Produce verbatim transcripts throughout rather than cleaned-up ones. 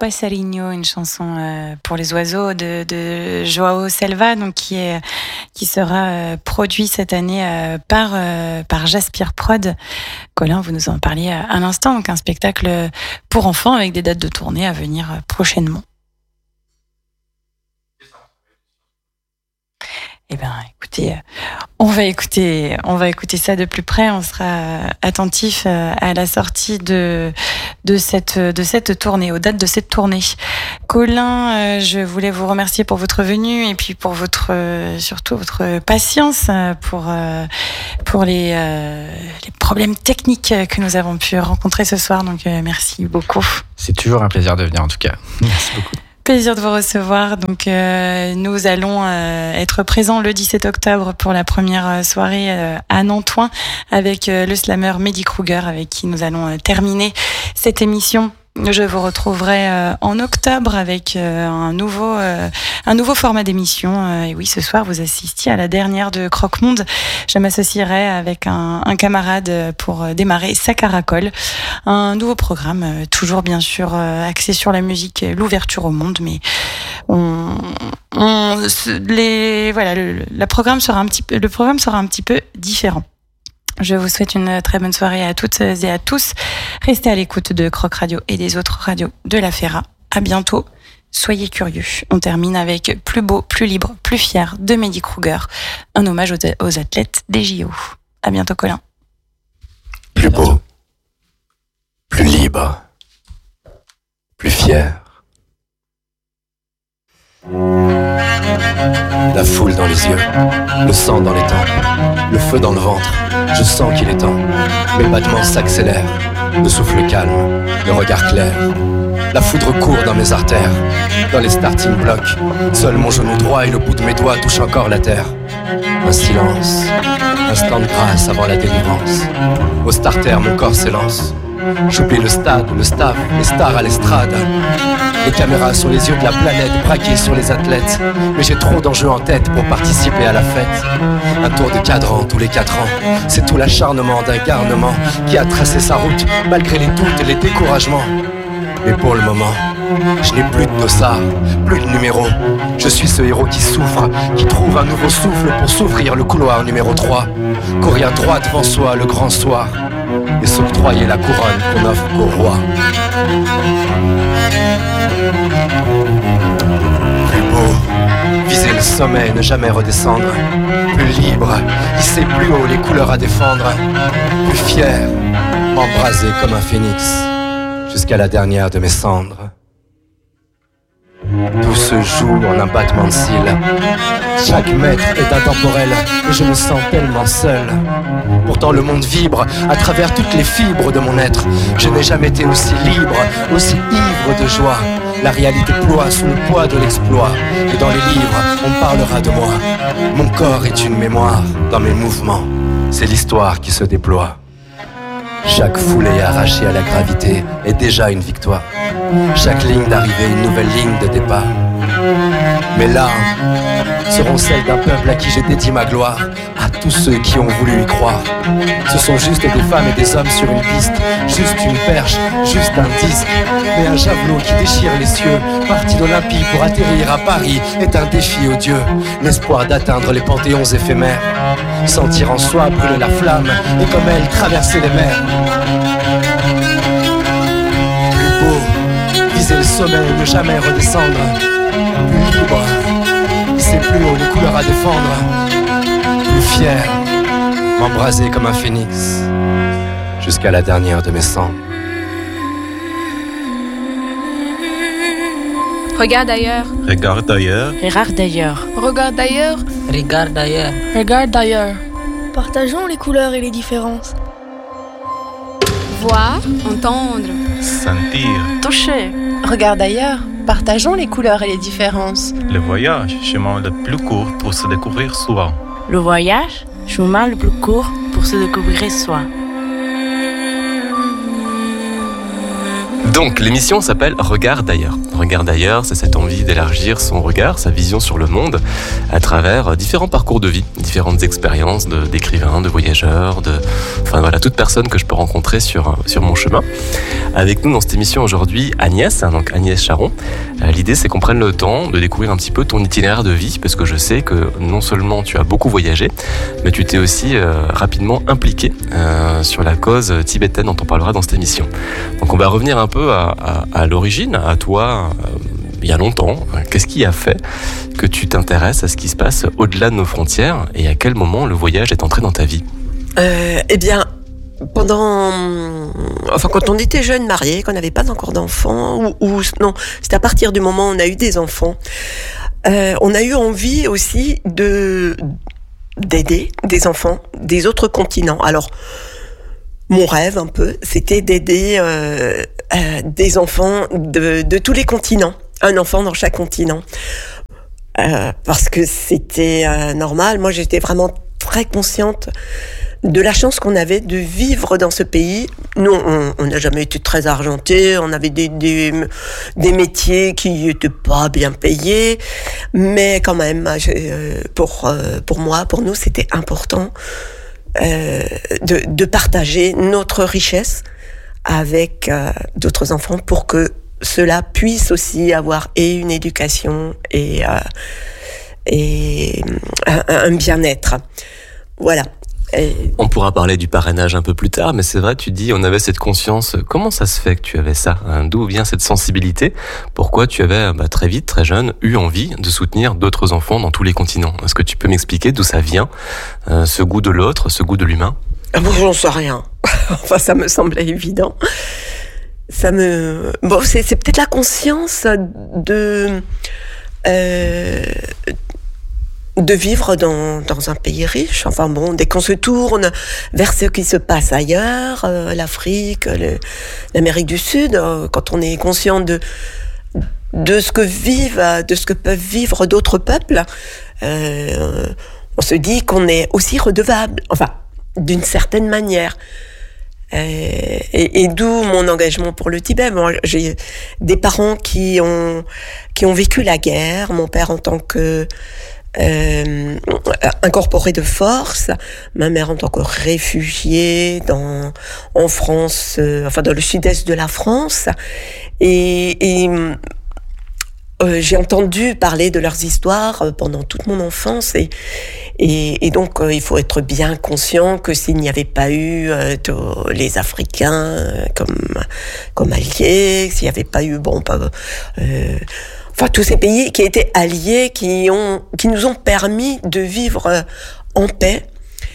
Passarinho, une chanson euh, pour les oiseaux de, de Joao Selva, donc qui est qui sera euh, produit cette année euh, par euh, par Jaspire Prod. Colin, vous nous en parliez à l'instant, donc un spectacle pour enfants avec des dates de tournée à venir euh, prochainement. Eh bien, écoutez, on va écouter, on va écouter ça de plus près. On sera attentif à la sortie de de cette de cette tournée, aux dates de cette tournée. Colin, je voulais vous remercier pour votre venue et puis pour votre surtout votre patience pour pour les les problèmes techniques que nous avons pu rencontrer ce soir. Donc, merci beaucoup. C'est toujours un plaisir de venir, en tout cas. Merci beaucoup. Plaisir de vous recevoir. Donc, euh, nous allons euh, être présents le dix-sept octobre pour la première soirée euh, à Nantoin avec euh, le slammer Mehdi Kruger, avec qui nous allons euh, terminer cette émission. Je vous retrouverai euh, en octobre avec euh, un nouveau euh, un nouveau format d'émission. Euh, et oui, ce soir, vous assistiez à la dernière de Croque-Monde. Je m'associerai avec un, un camarade pour euh, démarrer sa caracole. Un nouveau programme, euh, toujours bien sûr euh, axé sur la musique, l'ouverture au monde, mais on, on les voilà, le, le programme sera un petit peu, le programme sera un petit peu différent. Je vous souhaite une très bonne soirée à toutes et à tous. Restez à l'écoute de Croc Radio et des autres radios de la Ferra. À bientôt. Soyez curieux. On termine avec Plus beau, plus libre, plus fier de Mehdi Kruger. Un hommage aux, aux athlètes des J O. À bientôt, Colin. Plus beau, plus libre, plus fier. La foule dans les yeux, le sang dans les tempes, le feu dans le ventre, je sens qu'il est temps. Mes battements s'accélèrent, le souffle calme, le regard clair. La foudre court dans mes artères, dans les starting blocks. Seul mon genou droit et le bout de mes doigts touchent encore la terre. Un silence, un instant de grâce avant la délivrance. Au starter, mon corps s'élance. J'oublie le stade, le staff, les stars à l'estrade. Les caméras sont les yeux de la planète braqués sur les athlètes. Mais j'ai trop d'enjeux en tête pour participer à la fête. Un tour de cadran tous les quatre ans, c'est tout l'acharnement d'un garnement qui a tracé sa route malgré les doutes et les découragements. Mais pour le moment, je n'ai plus de dossard, plus de numéro. Je suis ce héros qui souffre, qui trouve un nouveau souffle pour s'ouvrir le couloir numéro trois. Courir droit devant soi le grand soir et s'octroyer la couronne qu'on offre au roi. Plus beau, viser le sommet, ne jamais redescendre. Plus libre, hisser plus haut les couleurs à défendre. Plus fier, embrasé comme un phénix, jusqu'à la dernière de mes cendres. Tout se joue en un battement de cils. Chaque mètre est intemporel et je me sens tellement seul. Pourtant le monde vibre à travers toutes les fibres de mon être. Je n'ai jamais été aussi libre, aussi ivre de joie. La réalité ploie sous le poids de l'exploit. Et dans les livres, on parlera de moi. Mon corps est une mémoire. Dans mes mouvements, c'est l'histoire qui se déploie. Chaque foulée arrachée à la gravité est déjà une victoire. Chaque ligne d'arrivée, une nouvelle ligne de départ. Mes larmes seront celles d'un peuple à qui j'ai dédié ma gloire. À tous ceux qui ont voulu y croire. Ce sont juste des femmes et des hommes sur une piste. Juste une perche, juste un disque. Mais un javelot qui déchire les cieux, parti d'Olympie pour atterrir à Paris, est un défi odieux. L'espoir d'atteindre les panthéons éphémères. Sentir en soi brûler la flamme et comme elle traverser les mers. Plus beau, viser le sommet et ne jamais redescendre. Plus libre, hisser plus haut les couleurs à défendre. Plus fier, m'embraser comme un phénix, jusqu'à la dernière de mes cendres. Regarde ailleurs. Regarde ailleurs. Regarde ailleurs. Regarde ailleurs. Regarde ailleurs. Regarde ailleurs. Partageons les couleurs et les différences. Voir, entendre, Sentir. Toucher. Regarde ailleurs. Partageons les couleurs et les différences. Le voyage, chemin le plus court pour se découvrir soi. Le voyage, chemin le plus court pour se découvrir soi. Donc, l'émission s'appelle Regard d'ailleurs. Regard d'ailleurs, c'est cette envie d'élargir son regard, sa vision sur le monde, à travers différents parcours de vie, différentes expériences de, d'écrivains, de voyageurs, de, enfin voilà, toute personne que je peux rencontrer sur, sur mon chemin. Avec nous dans cette émission aujourd'hui, Agnès, hein, donc Agnès Charon. Euh, l'idée, c'est qu'on prenne le temps de découvrir un petit peu ton itinéraire de vie, parce que je sais que non seulement tu as beaucoup voyagé, mais tu t'es aussi euh, rapidement impliqué euh, sur la cause tibétaine dont on parlera dans cette émission. Donc on va revenir un peu à, à, à l'origine, à toi, euh, il y a longtemps. Qu'est-ce qui a fait que tu t'intéresses à ce qui se passe au-delà de nos frontières et à quel moment le voyage est entré dans ta vie ? euh, Eh bien, pendant... Enfin, quand on était jeune, marié, qu'on n'avait pas encore d'enfants, ou, ou non, c'est à partir du moment où on a eu des enfants, euh, on a eu envie aussi de d'aider des enfants des autres continents. Alors, mon rêve, un peu, c'était d'aider euh, euh, des enfants de, de tous les continents, un enfant dans chaque continent. Euh, parce que c'était euh, normal. Moi, j'étais vraiment très consciente de la chance qu'on avait de vivre dans ce pays. Nous, on n'a jamais été très argentés, on avait des, des, des métiers qui n'étaient pas bien payés, mais quand même, pour, pour moi, pour nous, c'était important euh, de, de partager notre richesse avec euh, d'autres enfants pour que ceux-là puissent aussi avoir et une éducation et, euh, et un, un bien-être. Voilà. Et... On pourra parler du parrainage un peu plus tard, mais c'est vrai, tu dis, on avait cette conscience. Comment ça se fait que tu avais ça, hein ? D'où vient cette sensibilité ? Pourquoi tu avais bah, très vite, très jeune, eu envie de soutenir d'autres enfants dans tous les continents ? Est-ce que tu peux m'expliquer d'où ça vient, euh, ce goût de l'autre, ce goût de l'humain ? Ah bon, j'en sais rien. Enfin, ça me semblait évident. Ça me... Bon, c'est, c'est peut-être la conscience de... Euh... de vivre dans, dans un pays riche. Enfin bon, dès qu'on se tourne vers ce qui se passe ailleurs, euh, l'Afrique, le, l'Amérique du Sud, euh, quand on est conscient de, de ce que vivent, de ce que peuvent vivre d'autres peuples, euh, on se dit qu'on est aussi redevable, enfin, d'une certaine manière. Et, et, et d'où mon engagement pour le Tibet. Moi, j'ai des parents qui ont, qui ont vécu la guerre, mon père en tant que Euh, incorporée de force, ma mère en tant que réfugiée dans, en France, euh, enfin dans le sud-est de la France, et, et euh, j'ai entendu parler de leurs histoires pendant toute mon enfance, et, et, et donc euh, il faut être bien conscient que s'il n'y avait pas eu euh, les Africains comme, comme alliés, s'il n'y avait pas eu, bon, pas... Euh, Enfin, tous ces pays qui étaient alliés, qui ont, qui nous ont permis de vivre en paix.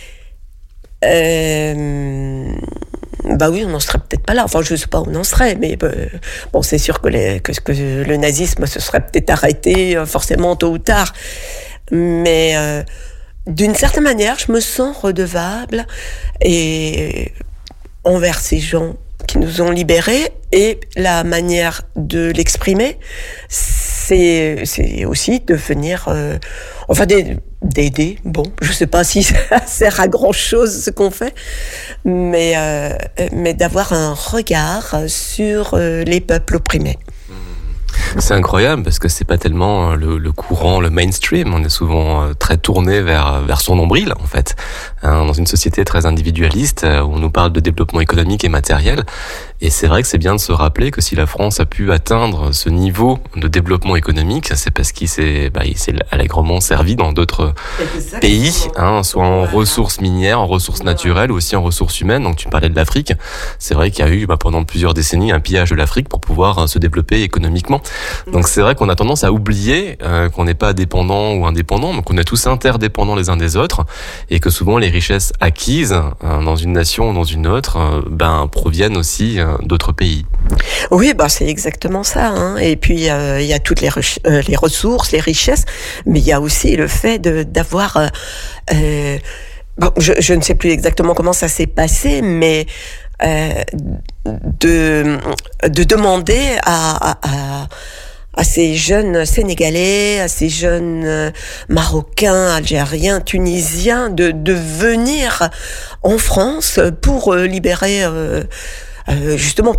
Euh, bah oui, on n'en serait peut-être pas là. Enfin, je ne sais pas où on en serait, mais euh, bon, c'est sûr que, les, que, que le nazisme se serait peut-être arrêté, forcément, tôt ou tard. Mais euh, d'une certaine manière, je me sens redevable et envers ces gens qui nous ont libérés, et la manière de l'exprimer, c'est, c'est aussi de venir, euh, enfin d'aider. Bon, je sais pas si ça sert à grand chose ce qu'on fait, mais euh, mais d'avoir un regard sur euh, les peuples opprimés. C'est incroyable parce que c'est pas tellement le, le courant, le mainstream. On est souvent très tourné vers vers son nombril en fait. Hein, dans une société très individualiste où on nous parle de développement économique et matériel. Et c'est vrai que c'est bien de se rappeler que si la France a pu atteindre ce niveau de développement économique, c'est parce qu'il s'est, bah, il s'est allègrement servi dans d'autres Exactement. pays, hein, soit en ressources minières, en ressources naturelles, ou aussi en ressources humaines. Donc tu parlais de l'Afrique. C'est vrai qu'il y a eu bah, pendant plusieurs décennies un pillage de l'Afrique pour pouvoir euh, se développer économiquement. Donc c'est vrai qu'on a tendance à oublier euh, qu'on n'est pas dépendant ou indépendant, mais qu'on est tous interdépendants les uns des autres, et que souvent les richesses acquises euh, dans une nation ou dans une autre euh, ben, proviennent aussi euh, d'autres pays. Oui, bah c'est exactement ça. Hein. Et puis il euh, y a toutes les, re- euh, les ressources, les richesses, mais il y a aussi le fait de, d'avoir... Euh, euh, bon, je, je ne sais plus exactement comment ça s'est passé, mais... Euh, de, de demander à, à, à, à ces jeunes Sénégalais, à ces jeunes Marocains, Algériens, Tunisiens, de, de venir en France pour libérer, euh, euh, justement pour,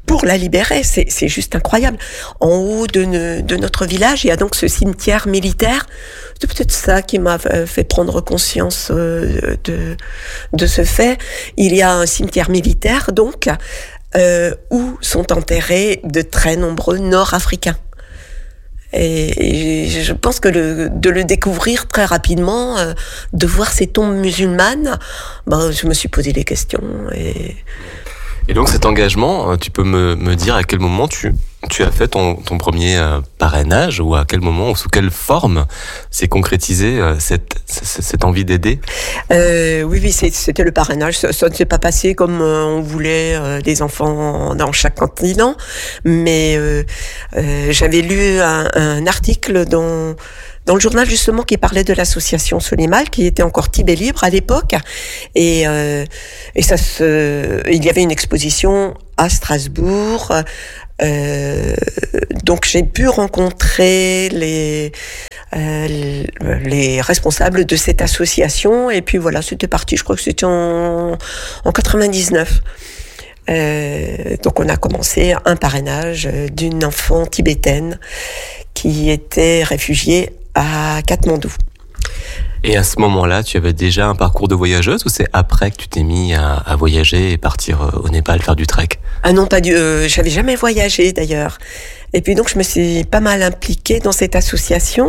pour la libérer. C'est, c'est juste incroyable. En haut de, ne, de notre village, il y a donc ce cimetière militaire. C'est peut-être ça qui m'a fait prendre conscience de, de ce fait. Il y a un cimetière militaire, donc, euh, où sont enterrés de très nombreux Nord-Africains. Et, et je pense que le, de le découvrir très rapidement, euh, de voir ces tombes musulmanes, ben, je me suis posé des questions. Et, et donc cet engagement, tu peux me, me dire à quel moment tu, tu as fait ton, ton premier euh, parrainage, ou à quel moment, ou sous quelle forme s'est concrétisée euh, cette, cette, cette envie d'aider? euh, Oui, oui, c'est, c'était le parrainage. Ça, ça ne s'est pas passé comme euh, on voulait euh, des enfants dans chaque continent, mais euh, euh, j'avais lu un, un article dans... dans le journal justement qui parlait de l'association Solimal, qui était encore Tibet Libre à l'époque, et euh, et ça se, il y avait une exposition à Strasbourg, euh, donc j'ai pu rencontrer les euh, les responsables de cette association, et puis voilà, c'était parti. Je crois que c'était en en quatre-vingt-dix-neuf. Euh, donc on a commencé un parrainage d'une enfant tibétaine qui était réfugiée à Katmandou. Et à ce moment-là, tu avais déjà un parcours de voyageuse, ou c'est après que tu t'es mis à, à voyager et partir au Népal faire du trek? Ah non, pas du, euh, j'avais jamais voyagé d'ailleurs. Et puis donc je me suis pas mal impliquée dans cette association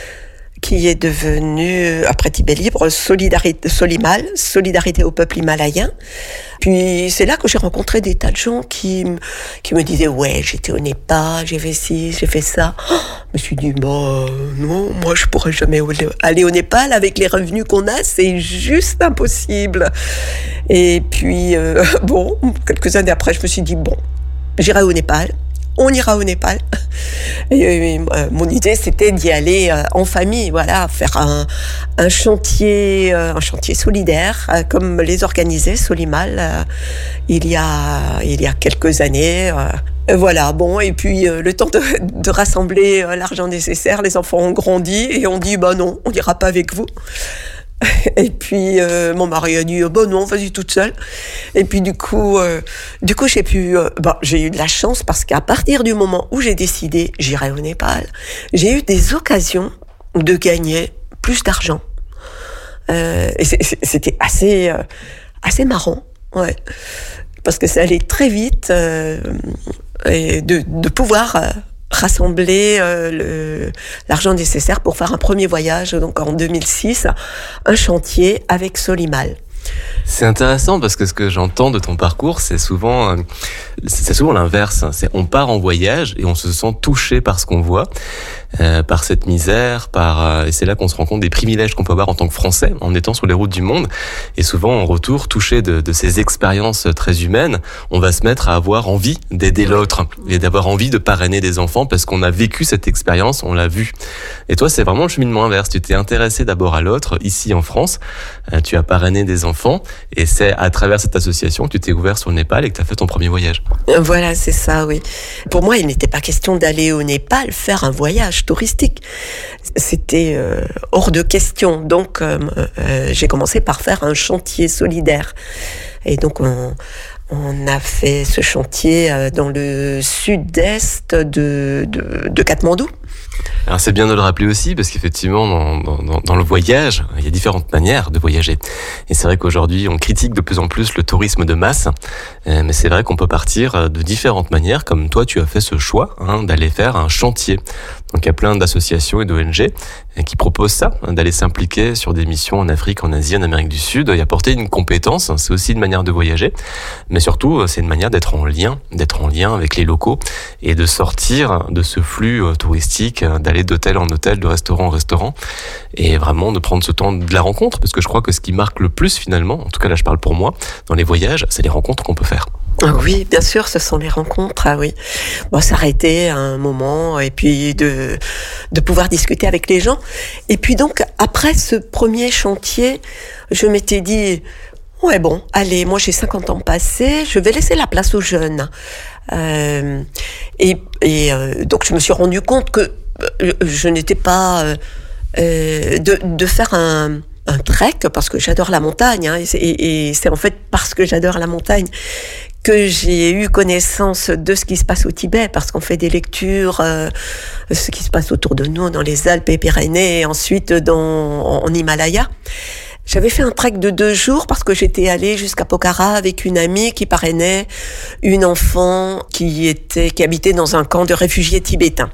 qui est devenue, après Tibet Libre, Solidarité, Solimal, Solidarité au peuple himalayen. Puis c'est là que j'ai rencontré des tas de gens qui, qui me disaient « Ouais, j'étais au Népal, j'ai fait ci, j'ai fait ça. Oh » Je me suis dit « Bah non, moi je pourrais jamais aller au Népal avec les revenus qu'on a, c'est juste impossible. » Et puis, euh, bon, quelques années après, je me suis dit « Bon, j'irai au Népal. » On ira au Népal. Et, et, euh, mon idée, c'était d'y aller euh, en famille, voilà, faire un, un chantier, euh, un chantier solidaire, euh, comme les organisait Solimal euh, il y a il y a quelques années. Euh, voilà, bon, et puis euh, le temps de, de rassembler euh, l'argent nécessaire, les enfants ont grandi et on dit bah non, on n'ira pas avec vous. Et puis euh, mon mari a dit bon non, vas-y toute seule. Et puis du coup, euh, du coup j'ai pu, euh, bon, j'ai eu de la chance parce qu'à partir du moment où j'ai décidé j'irai au Népal, j'ai eu des occasions de gagner plus d'argent. Euh, et c'est, c'était assez, euh, assez marrant, ouais, parce que ça allait très vite euh, et de, de pouvoir. Euh, rassembler euh, le, l'argent nécessaire pour faire un premier voyage, donc en deux mille six, un chantier avec Solimal. C'est intéressant parce que ce que j'entends de ton parcours, c'est souvent, c'est souvent l'inverse. C'est on part en voyage et on se sent touché par ce qu'on voit, euh, par cette misère, par et c'est là qu'on se rend compte des privilèges qu'on peut avoir en tant que Français en étant sur les routes du monde. Et souvent, en retour, touché de, de ces expériences très humaines, on va se mettre à avoir envie d'aider l'autre et d'avoir envie de parrainer des enfants parce qu'on a vécu cette expérience, on l'a vu. Et toi, c'est vraiment le cheminement inverse. Tu t'es intéressé d'abord à l'autre ici en France. Euh, tu as parrainé des enfants. Et c'est à travers cette association que tu t'es ouvert sur le Népal et que tu as fait ton premier voyage. Voilà, c'est ça, oui. Pour moi, il n'était pas question d'aller au Népal faire un voyage touristique. C'était euh, hors de question. Donc, euh, euh, j'ai commencé par faire un chantier solidaire. Et donc, on, on a fait ce chantier euh, dans le sud-est de, de, de Katmandou. Alors c'est bien de le rappeler aussi parce qu'effectivement dans, dans, dans le voyage, il y a différentes manières de voyager. Et c'est vrai qu'aujourd'hui on critique de plus en plus le tourisme de masse, mais c'est vrai qu'on peut partir de différentes manières, comme toi tu as fait ce choix hein, d'aller faire un chantier. Donc il y a plein d'associations et d'O N G qui proposent ça, hein, d'aller s'impliquer sur des missions en Afrique, en Asie, en Amérique du Sud, et apporter une compétence. C'est aussi une manière de voyager, mais surtout c'est une manière d'être en lien, d'être en lien avec les locaux et de sortir de ce flux touristique, d'aller d'hôtel en hôtel, de restaurant en restaurant, et vraiment de prendre ce temps de la rencontre, parce que je crois que ce qui marque le plus finalement, en tout cas là je parle pour moi, dans les voyages, c'est les rencontres qu'on peut faire. Oui, bien sûr, ce sont les rencontres, ah oui. Bon, s'arrêter à un moment et puis de de pouvoir discuter avec les gens. Et puis donc après ce premier chantier, je m'étais dit ouais bon, allez, moi j'ai cinquante ans passés, je vais laisser la place aux jeunes. Euh, et et euh, donc je me suis rendu compte que euh, je n'étais pas euh, de de faire un un trek parce que j'adore la montagne hein, et, c'est, et c'est en fait parce que j'adore la montagne que j'ai eu connaissance de ce qui se passe au Tibet, parce qu'on fait des lectures, euh, ce qui se passe autour de nous, dans les Alpes et Pyrénées, et ensuite dans, en Himalaya. J'avais fait un trek de deux jours parce que j'étais allée jusqu'à Pokhara avec une amie qui parrainait une enfant qui était, qui habitait dans un camp de réfugiés tibétains.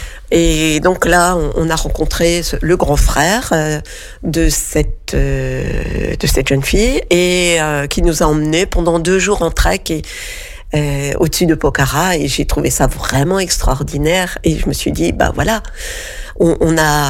Et donc là, on, on a rencontré le grand frère euh, de cette euh, de cette jeune fille et euh, qui nous a emmenés pendant deux jours en trek et euh, au-dessus de Pokhara. Et j'ai trouvé ça vraiment extraordinaire. Et je me suis dit, bah voilà, on, on a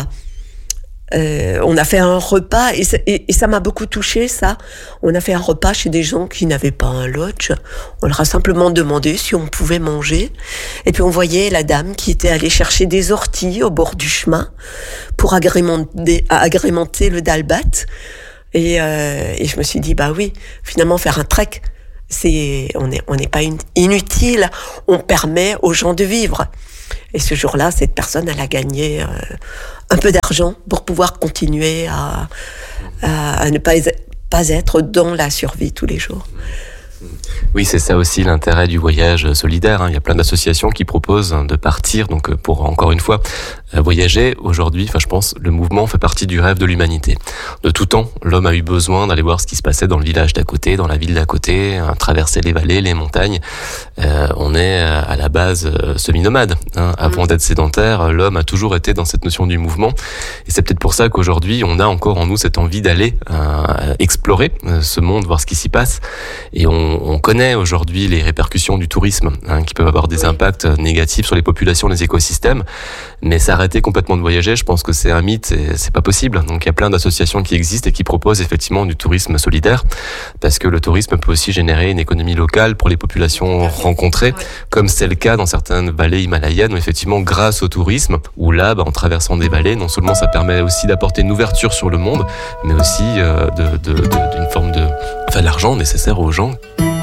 Euh, on a fait un repas et ça, et, et ça m'a beaucoup touchée, ça. On a fait un repas chez des gens qui n'avaient pas un lodge. On leur a simplement demandé si on pouvait manger. Et puis on voyait la dame qui était allée chercher des orties au bord du chemin pour agrémenter, agrémenter le dalbat. Et, euh, et je me suis dit, bah oui, finalement faire un trek, c'est, on n'est on n'est pas inutile. On permet aux gens de vivre. Et ce jour-là, cette personne, elle a gagné euh, un peu d'argent pour pouvoir continuer à, à, à ne pas, pas être dans la survie tous les jours. Oui, c'est ça aussi l'intérêt du voyage solidaire. Il y a plein d'associations qui proposent de partir, donc pour encore une fois voyager. Aujourd'hui, enfin, je pense, le mouvement fait partie du rêve de l'humanité. De tout temps, l'homme a eu besoin d'aller voir ce qui se passait dans le village d'à côté, dans la ville d'à côté, traverser les vallées, les montagnes. Euh, on est à la base semi-nomade. Hein. Avant mmh. d'être sédentaire, l'homme a toujours été dans cette notion du mouvement. Et c'est peut-être pour ça qu'aujourd'hui, on a encore en nous cette envie d'aller euh, explorer ce monde, voir ce qui s'y passe. Et on On connaît aujourd'hui les répercussions du tourisme hein, qui peuvent avoir des impacts négatifs sur les populations, les écosystèmes, mais s'arrêter complètement de voyager, je pense que c'est un mythe et c'est pas possible. Donc il y a plein d'associations qui existent et qui proposent effectivement du tourisme solidaire, parce que le tourisme peut aussi générer une économie locale pour les populations rencontrées, comme c'est le cas dans certaines vallées himalayennes où effectivement grâce au tourisme, où là, bah, en traversant des vallées, non seulement ça permet aussi d'apporter une ouverture sur le monde, mais aussi euh, de, de, de, d'une forme de, enfin, de l'argent nécessaire aux gens.